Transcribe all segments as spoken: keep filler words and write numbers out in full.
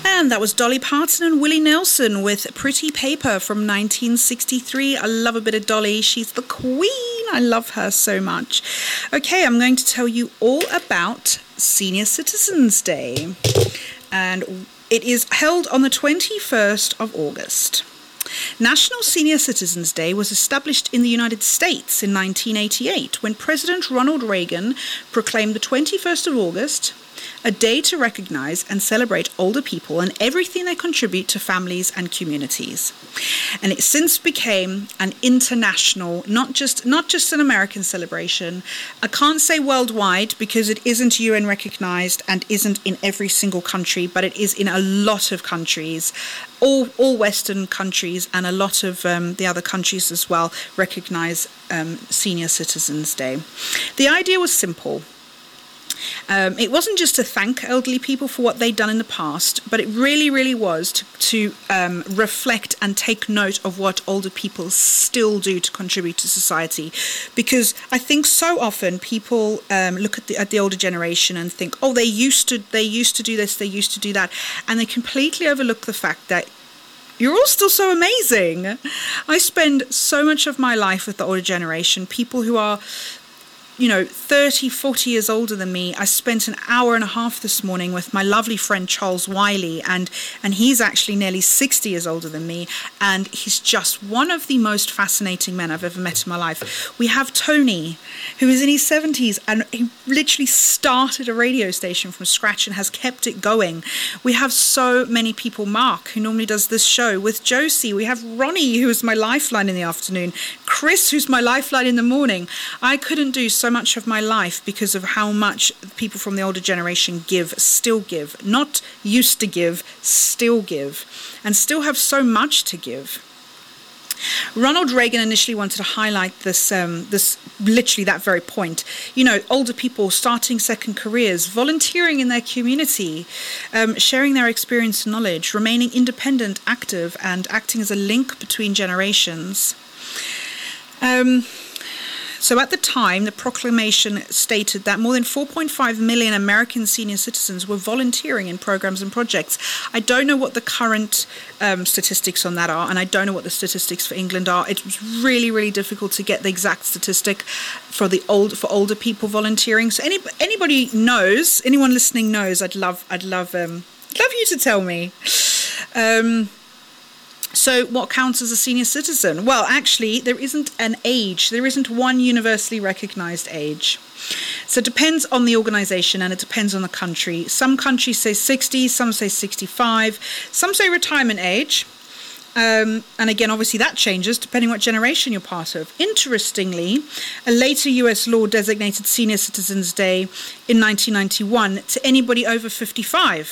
And that was Dolly Parton and Willie Nelson with Pretty Paper from nineteen sixty-three. I love a bit of Dolly. She's the queen. I love her so much. Okay, I'm going to tell you all about Senior Citizens Day. And it is held on the twenty-first of August. National Senior Citizens Day was established in the United States in nineteen eighty-eight when President Ronald Reagan proclaimed the twenty-first of August a day to recognize and celebrate older people and everything they contribute to families and communities. And it since became an international, not just not just an American celebration. I can't say worldwide because it isn't U N recognized and isn't in every single country, but it is in a lot of countries. All, all Western countries and a lot of um, the other countries as well recognize um, Senior Citizens Day. The idea was simple. Um, it wasn't just to thank elderly people for what they'd done in the past, but it really, really was to, to um, reflect and take note of what older people still do to contribute to society. Because I think so often people um, look at the, at the older generation and think, oh, they used to, they used to do this, they used to do that, and they completely overlook the fact that you're all still so amazing. I spend so much of my life with the older generation, people who are, you know, thirty, forty years older than me. I spent an hour and a half this morning with my lovely friend Charles Wiley, and and he's actually nearly sixty years older than me, and he's just one of the most fascinating men I've ever met in my life. We have Tony, who is in his seventies, and he literally started a radio station from scratch and has kept it going. We have so many people. Mark, who normally does this show with Josie. We have Ronnie, who is my lifeline in the afternoon. Chris, who's my lifeline in the morning. I couldn't do so much of my life because of how much people from the older generation give, still give, not used to give, still give, and still have so much to give. Ronald Reagan initially wanted to highlight this, um, this literally that very point. You know, older people starting second careers, volunteering in their community, um, sharing their experience and knowledge, remaining independent, active, and acting as a link between generations. Um, So at the time, the proclamation stated that more than four point five million American senior citizens were volunteering in programs and projects. I don't know what the current um, statistics on that are, and I don't know what the statistics for England are. It was really, really difficult to get the exact statistic for the old for older people volunteering. So any, anybody knows, anyone listening knows, I'd love, I'd love, um, love you to tell me. Um, So what counts as a senior citizen? Well, actually, there isn't an age. There isn't one universally recognized age. So it depends on the organization and it depends on the country. Some countries say sixty, some say sixty-five, some say retirement age. Um, and again, obviously that changes depending what generation you're part of. Interestingly, a later U S law designated Senior Citizens Day in nineteen ninety-one to anybody over fifty-five.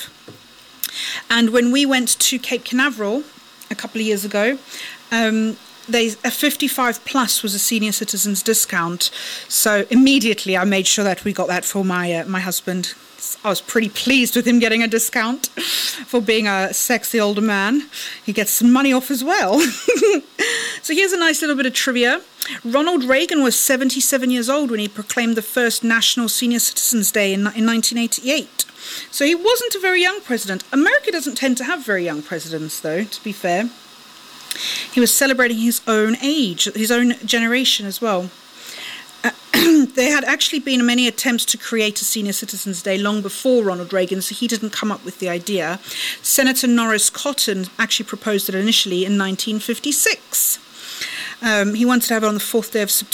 And when we went to Cape Canaveral a couple of years ago, um, they, a fifty-five plus was a senior citizens discount. So immediately I made sure that we got that for my uh, my husband. I was pretty pleased with him getting a discount for being a sexy older man. He gets some money off as well. So here's a nice little bit of trivia. Ronald Reagan was seventy-seven years old when he proclaimed the first National Senior Citizens Day in, in nineteen eighty-eight. So he wasn't a very young president. America doesn't tend to have very young presidents, though, to be fair. He was celebrating his own age, his own generation as well. Uh, there had actually been many attempts to create a Senior Citizens Day long before Ronald Reagan, so he didn't come up with the idea. Senator Norris Cotton actually proposed it initially in nineteen fifty-six. Um, he wanted to have it on the fourth day of September.